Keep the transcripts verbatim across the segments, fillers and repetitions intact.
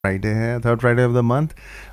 Friday है, third Friday of the month.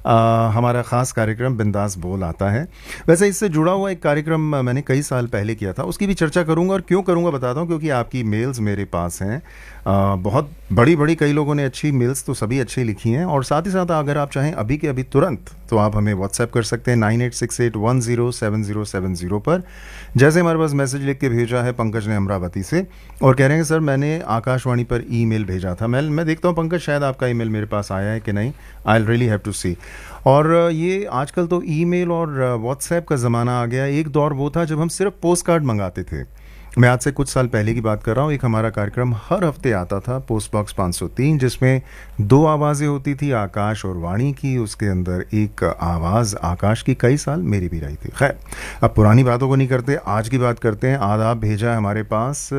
हमारा ख़ास कार्यक्रम बिंदास बोल आता है। वैसे इससे जुड़ा हुआ एक कार्यक्रम अ, मैंने कई साल पहले किया था, उसकी भी चर्चा करूंगा। और क्यों करूंगा बताता हूँ, क्योंकि आपकी मेल्स मेरे पास हैं। अ, बहुत बड़ी बड़ी, कई लोगों ने अच्छी मेल्स तो सभी अच्छी लिखी हैं। और साथ ही साथ अगर आप चाहें अभी के अभी तुरंत, तो आप हमें व्हाट्सएप कर सकते हैं nine eight six eight one zero seven zero seven zero पर। जैसे हमारे पास मैसेज लिख के भेजा है पंकज ने अमरावती से, और कह रहे हैं सर मैंने आकाशवाणी पर ईमेल भेजा था। मैं मैं देखता हूँ पंकज, शायद आपका ईमेल मेरे पास आया है कि नहीं। आई रियली हैव टू सी। और ये आजकल तो ईमेल और व्हाट्सएप का ज़माना आ गया। एक दौर वो था जब हम सिर्फ पोस्ट कार्ड मंगाते थे। मैं आज से कुछ साल पहले की बात कर रहा हूँ। एक हमारा कार्यक्रम हर हफ्ते आता था, पोस्ट बॉक्स पाँच सौ तीन, जिसमें दो आवाज़ें होती थी, आकाश और वाणी की। उसके अंदर एक आवाज़ आकाश की कई साल मेरी भी रही थी। खैर, अब पुरानी बातों को नहीं करते, आज की बात करते हैं। आदाब भेजा है हमारे पास,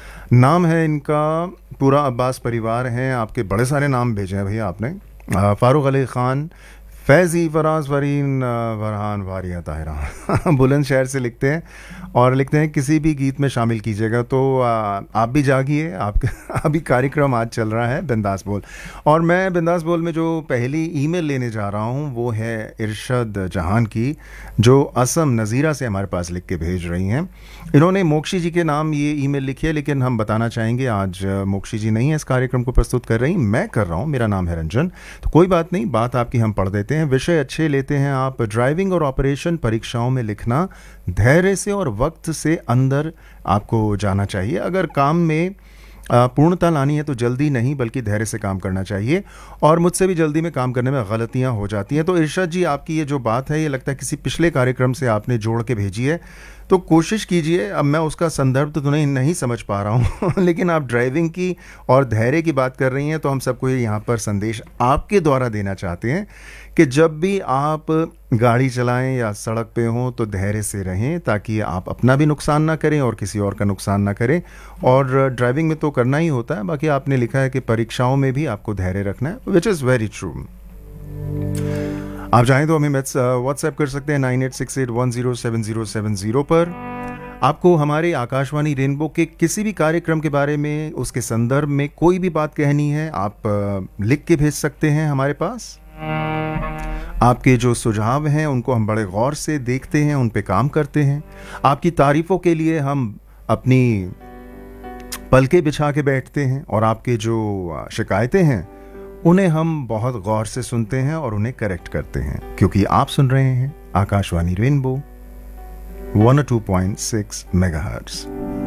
नाम है इनका, पूरा अब्बास परिवार है। आपके बड़े सारे नाम भेजे हैं भैया आपने। आ, फारूक अली ख़ान, फैज़ी, फराज, फरीन, फरहान, वारिया, ताहिरा बुलंदशहर से लिखते हैं और लिखते हैं किसी भी गीत में शामिल कीजिएगा। तो आ, आप भी जागिए, आपके अभी कार्यक्रम आज चल रहा है बिंदास बोल। और मैं बिंदास बोल में जो पहली ईमेल लेने जा रहा हूँ वो है इरशद जहान की, जो असम नज़ीरा से हमारे पास लिख के भेज रही हैं। इन्होंने मोक्षी जी के नाम ये ईमेल लिखी है, लेकिन हम बताना चाहेंगे आज मोक्षी जी नहीं है इस कार्यक्रम को प्रस्तुत कर रही, मैं कर रहा हूँ। मेरा नाम है रंजन। तो कोई बात नहीं, बात आपकी हम पढ़ देते हैं। विषय अच्छे लेते हैं आप। ड्राइविंग और ऑपरेशन परीक्षाओं में लिखना धैर्य से और वक्त से अंदर आपको जाना चाहिए। अगर काम में अ, पूर्णता लानी है तो जल्दी नहीं बल्कि धैर्य से काम करना चाहिए। और मुझसे भी जल्दी में काम करने में गलतियां हो जाती हैं। तो इरशाद जी, आपकी ये जो बात है, ये लगता है किसी पिछले कार्यक्रम से आपने जोड़ के भेजी है। तो कोशिश कीजिए, अब मैं उसका संदर्भ तो नहीं नहीं समझ पा रहा हूँ लेकिन आप ड्राइविंग की और धैर्य की बात कर रही हैं, तो हम सबको ये यहाँ पर संदेश आपके द्वारा देना चाहते हैं कि जब भी आप गाड़ी चलाएं या सड़क पे हों तो धैर्य से रहें, ताकि आप अपना भी नुकसान ना करें और किसी और का नुकसान ना करें। और ड्राइविंग में तो करना ही होता है। बाकी आपने लिखा है कि परीक्षाओं में भी आपको धैर्य रखना है, विच इज़ वेरी ट्रू। आप चाहें तो हमें व्हाट्सएप कर सकते हैं nine eight six eight one zero seven zero seven zero पर। आपको हमारे आकाशवाणी रेनबो के किसी भी कार्यक्रम के बारे में, उसके संदर्भ में कोई भी बात कहनी है, आप अ, लिख के भेज सकते हैं हमारे पास। आपके जो सुझाव हैं उनको हम बड़े गौर से देखते हैं, उन पे काम करते हैं। आपकी तारीफ़ों के लिए हम अपनी पलके बिछा के बैठते हैं, और आपके जो अ, शिकायतें हैं उन्हें हम बहुत गौर से सुनते हैं और उन्हें करेक्ट करते हैं, क्योंकि आप सुन रहे हैं Akashvani rainbow one O two point six megahertz.